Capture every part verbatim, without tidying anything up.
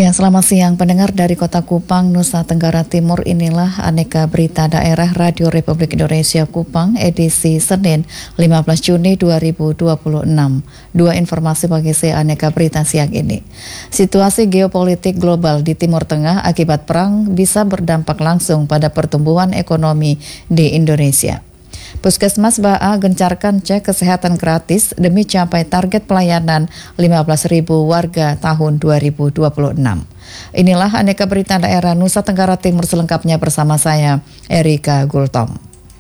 Ya, selamat siang pendengar dari Kota Kupang, Nusa Tenggara Timur. Inilah aneka berita daerah Radio Republik Indonesia Kupang edisi Senin lima belas Juni dua ribu dua puluh enam. Dua informasi bagi saya aneka berita siang ini. Situasi geopolitik global di Timur Tengah akibat perang bisa berdampak langsung pada pertumbuhan ekonomi di Indonesia. Puskesmas B A gencarkan cek kesehatan gratis demi capai target pelayanan lima belas ribu warga tahun dua ribu dua puluh enam. Inilah aneka berita daerah Nusa Tenggara Timur selengkapnya bersama saya, Erika Gultom.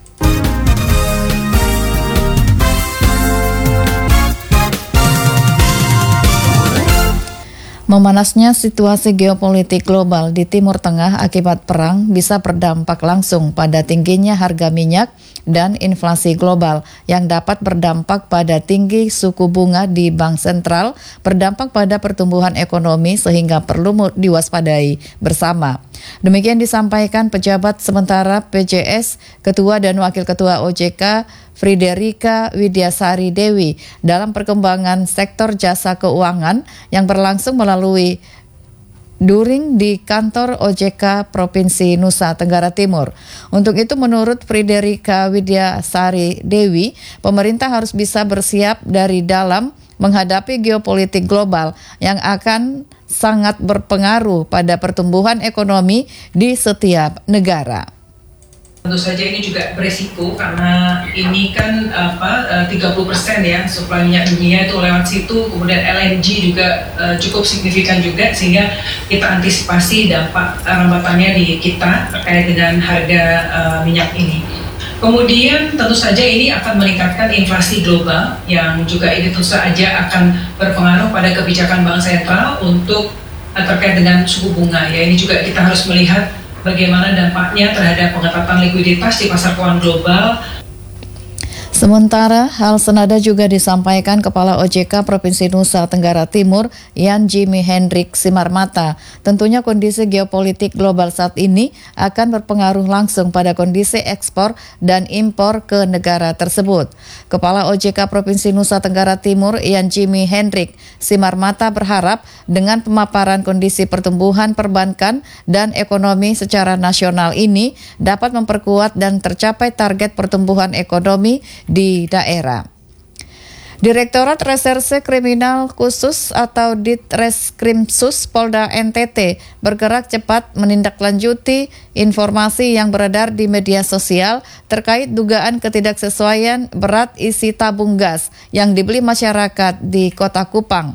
Memanasnya situasi geopolitik global di Timur Tengah akibat perang bisa berdampak langsung pada tingginya harga minyak dan inflasi global yang dapat berdampak pada tinggi suku bunga di Bank Sentral, berdampak pada pertumbuhan ekonomi sehingga perlu diwaspadai bersama. Demikian disampaikan pejabat sementara P J S, Ketua dan Wakil Ketua O J K, Friederike Widyasari Dewi dalam perkembangan sektor jasa keuangan yang berlangsung melalui During di kantor O J K Provinsi Nusa Tenggara Timur. Untuk itu menurut Friederike Widyasari Dewi, pemerintah harus bisa bersiap dari dalam menghadapi geopolitik global yang akan sangat berpengaruh pada pertumbuhan ekonomi di setiap negara. Tentu saja ini juga beresiko karena ini kan apa tiga puluh persen ya suplai minyak dunia itu lewat situ, kemudian L N G juga uh, cukup signifikan juga, sehingga kita antisipasi dampak rambatannya di kita terkait dengan harga uh, minyak ini. Kemudian tentu saja ini akan meningkatkan inflasi global yang juga ini tentu saja akan berpengaruh pada kebijakan Bank Sentral untuk uh, terkait dengan suku bunga ya. Ini juga kita harus melihat bagaimana dampaknya terhadap pengetatan likuiditas di pasar keuangan global. Sementara hal senada juga disampaikan Kepala O J K Provinsi Nusa Tenggara Timur, Yan Jimmy Hendrik Simarmata. Tentunya kondisi geopolitik global saat ini akan berpengaruh langsung pada kondisi ekspor dan impor ke negara tersebut. Kepala O J K Provinsi Nusa Tenggara Timur, Yan Jimmy Hendrik Simarmata berharap dengan pemaparan kondisi pertumbuhan perbankan dan ekonomi secara nasional ini dapat memperkuat dan tercapai target pertumbuhan ekonomi di daerah. Direktorat Reserse Kriminal Khusus atau Ditreskrimsus Polda N T T bergerak cepat menindaklanjuti informasi yang beredar di media sosial terkait dugaan ketidaksesuaian berat isi tabung gas yang dibeli masyarakat di Kota Kupang.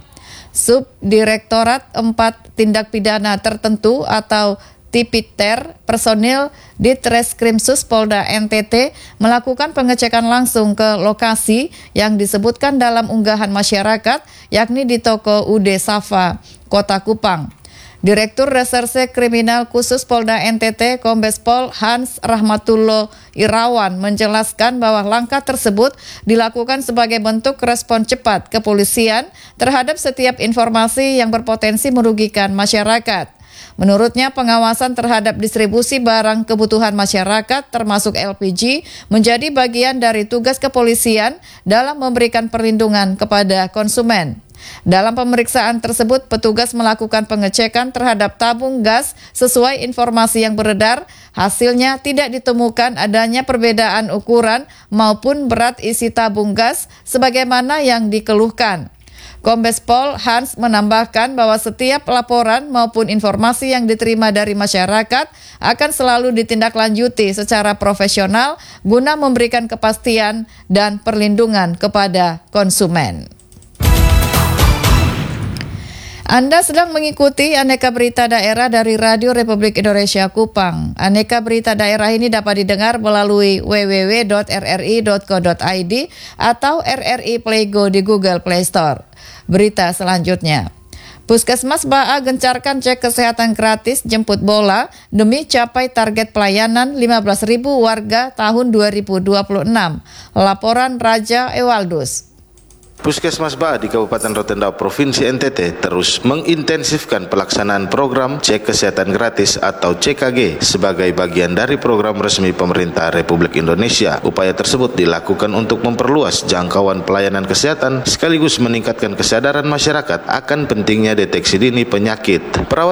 Subdirektorat empat Tindak Pidana Tertentu atau Tipiter personil Ditreskrimsus Polda N T T melakukan pengecekan langsung ke lokasi yang disebutkan dalam unggahan masyarakat, yakni di toko U D Safa, Kota Kupang. Direktur Reserse Kriminal Khusus Polda N T T, Kombes Pol Hans Rahmatullah Irawan menjelaskan bahwa langkah tersebut dilakukan sebagai bentuk respon cepat kepolisian terhadap setiap informasi yang berpotensi merugikan masyarakat. Menurutnya, pengawasan terhadap distribusi barang kebutuhan masyarakat termasuk L P G menjadi bagian dari tugas kepolisian dalam memberikan perlindungan kepada konsumen. Dalam pemeriksaan tersebut, petugas melakukan pengecekan terhadap tabung gas sesuai informasi yang beredar. Hasilnya tidak ditemukan adanya perbedaan ukuran maupun berat isi tabung gas sebagaimana yang dikeluhkan. Kombes Pol Hans menambahkan bahwa setiap laporan maupun informasi yang diterima dari masyarakat akan selalu ditindaklanjuti secara profesional guna memberikan kepastian dan perlindungan kepada konsumen. Anda sedang mengikuti Aneka Berita Daerah dari Radio Republik Indonesia Kupang. Aneka Berita Daerah ini dapat didengar melalui w w w dot r r i dot co dot i d atau R R I Play Go di Google Play Store. Berita selanjutnya. Puskesmas B A gencarkan cek kesehatan gratis jemput bola demi capai target pelayanan lima belas ribu warga tahun dua ribu dua puluh enam. Laporan Raja Ewaldus. Puskesmas B A di Kabupaten Rotendao Provinsi N T T terus mengintensifkan pelaksanaan program cek kesehatan gratis atau C K G sebagai bagian dari program resmi pemerintah Republik Indonesia. Upaya tersebut dilakukan untuk memperluas jangkauan pelayanan kesehatan sekaligus meningkatkan kesadaran masyarakat akan pentingnya deteksi dini penyakit. Perawat